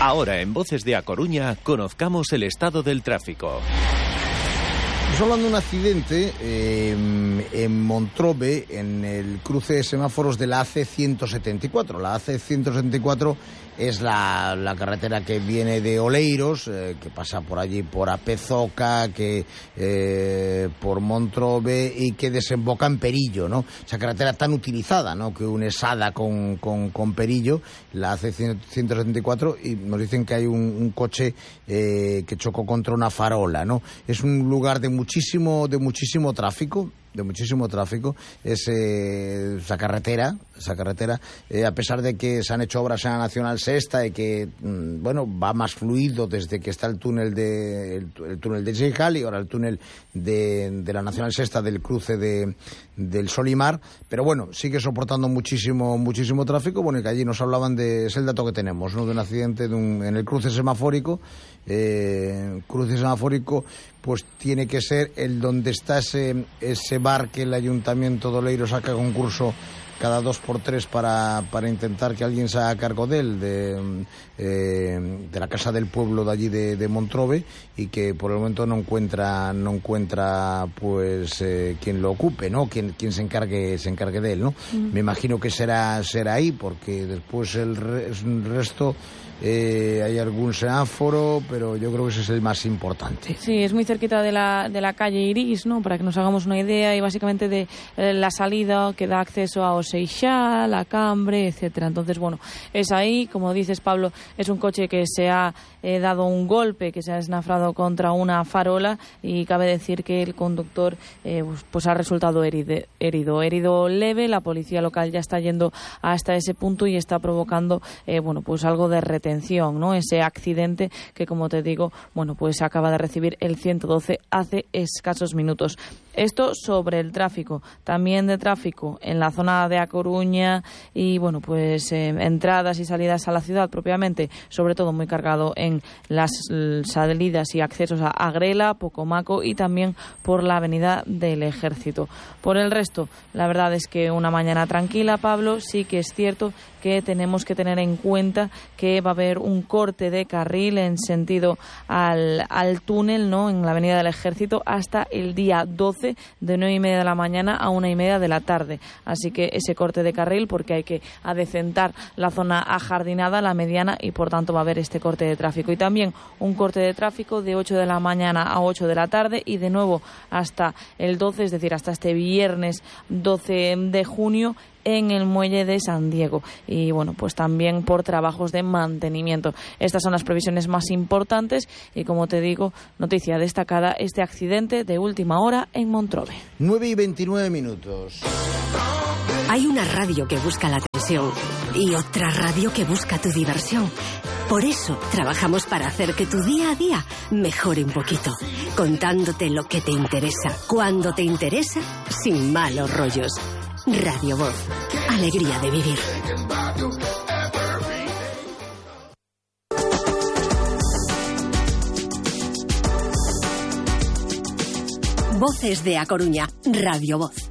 Ahora, en Voces de A Coruña, conozcamos el estado del tráfico. Estamos hablando de un accidente en Montrove, en el cruce de semáforos de la AC-174. La AC-174 es la carretera que viene de Oleiros, que pasa por allí, por Apezoca, por Montrove y que desemboca en Perillo, ¿no? Esa carretera tan utilizada, ¿no?, que une Sada con Perillo, la AC-174, y nos dicen que hay un coche que chocó contra una farola, ¿no? Es un lugar de muchísimo tráfico. Esa carretera, a pesar de que se han hecho obras en la Nacional Sexta y que, va más fluido desde que está el túnel de Gijal y ahora el túnel de la Nacional Sexta del cruce del Solimar, pero sigue soportando muchísimo tráfico. Y que allí nos hablaban es el dato que tenemos, ¿no?, de un accidente en el cruce semafórico. Pues tiene que ser el donde está ese bar que el Ayuntamiento de Oleiros saca concurso cada 2x3 para intentar que alguien se haga cargo de él, de la Casa del Pueblo de allí de Montrove, y que por el momento no encuentra pues quien lo ocupe, ¿no?, quien se encargue de él, ¿no? Me imagino que será ahí, porque después el resto hay algún semáforo, pero yo creo que ese es el más importante. Sí, es muy cerquita de la calle Iris, ¿no?, para que nos hagamos una idea, y básicamente de la salida que da acceso a Oseixal, a Cambre, etcétera. Entonces, es ahí, como dices, Pablo, es un coche que se ha dado un golpe, que se ha esnafrado contra una farola, y cabe decir que el conductor pues ha resultado herido leve. La policía local ya está yendo hasta ese punto y está provocando pues algo de retención, ¿no?, ese accidente que, como te digo, pues acaba de recibir el 112 hace escasos minutos. Esto sobre el tráfico. También de tráfico en la zona de A Coruña y pues entradas y salidas a la ciudad propiamente, sobre todo muy cargado en las salidas y accesos a Agrela, Pocomaco y también por la avenida del Ejército. Por el resto, la verdad es que una mañana tranquila, Pablo. Sí que es cierto que tenemos que tener en cuenta que va a haber un corte de carril en sentido al túnel, ¿no?, en la avenida del Ejército hasta el día 12 de 9:30 de la mañana a 1:30 de la tarde. Así que ese corte de carril, porque hay que adecentar la zona ajardinada, la mediana, y por tanto va a haber este corte de tráfico. Y también un corte de tráfico de 8 de la mañana a 8 de la tarde y de nuevo hasta el 12, es decir, hasta este viernes 12 de junio, en el muelle de San Diego, y pues también por trabajos de mantenimiento. Estas son las previsiones más importantes y, como te digo, noticia destacada, este accidente de última hora en Montrove. 9:29. Hay una radio que busca la atención y otra radio que busca tu diversión. Por eso trabajamos para hacer que tu día a día mejore un poquito, contándote lo que te interesa, cuando te interesa, sin malos rollos. Radio Voz. Alegría de vivir. Voces de A Coruña. Radio Voz.